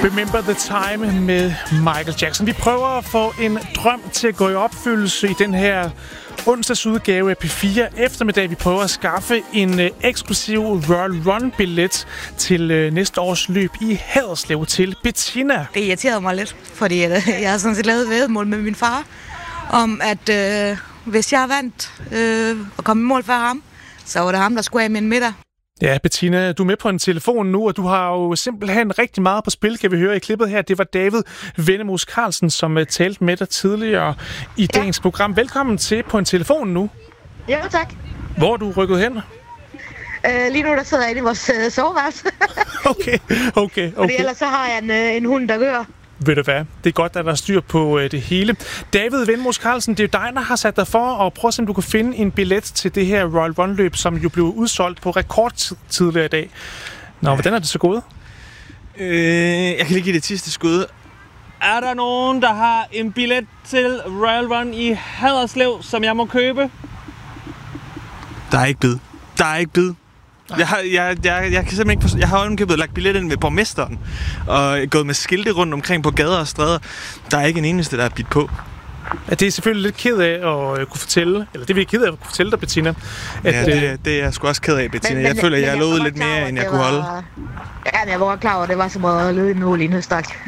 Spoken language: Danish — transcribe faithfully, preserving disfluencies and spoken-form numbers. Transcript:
Remember the Time med Michael Jackson. Vi prøver at få en drøm til at gå i opfyldelse i den her onsdagsudgave af P fire eftermiddag. Vi prøver at skaffe en uh, eksklusiv Royal Run-billet til uh, næste års løb i Haderslev til Bettina. Det irriterede mig lidt, fordi uh, jeg har sådan set lavet et væddemål med min far om, at uh, hvis jeg vandt uh, og kom i mål for ham, så var det ham, der skulle af min middag. Ja, Bettina, du er med på en telefon nu, og du har jo simpelthen rigtig meget på spil, kan vi høre i klippet her. Det var David Vennemos Carlsen, som uh, talte med dig tidligere i ja. dagens program. Velkommen til på en telefon nu. Jo, tak. Hvor er du rykket hen? Uh, lige nu der sidder jeg inde i vores uh, soveværelse. okay, okay, okay. Fordi ellers så har jeg en, uh, en hund, der gør. Ved du hvad? Det er godt, at der er styr på øh, det hele. David Vennemos Carlsen, det er jo dig, der har sat dig for at prøve at se, om du kan finde en billet til det her Royal Run-løb, som jo blev udsolgt på rekordtid tidligere i dag. Nå, hvordan er det så gået? Øh, jeg kan lige give det sidste skud. Er der nogen, der har en billet til Royal Run i Haderslev, som jeg må købe? Der er ikke bid. Der er ikke bid. Jeg har, jeg, jeg, jeg kan simpelthen ikke forstå. Jeg har ovenikøbet lagt billet ind ved borgmesteren og gået med skilte rundt omkring på gader og stræder. Der er ikke en eneste, der er bidt på. Ja, det er selvfølgelig lidt ked af at kunne fortælle, eller det er vi ked af at kunne fortælle dig, Bettina. At, ja, det, det er jeg sgu også ked af, Bettina. Men, jeg men, føler, at jeg har lovet lidt mere, end jeg kunne holde. Ja, men jeg var klar over, at det var som at løbe en mål i en høstak.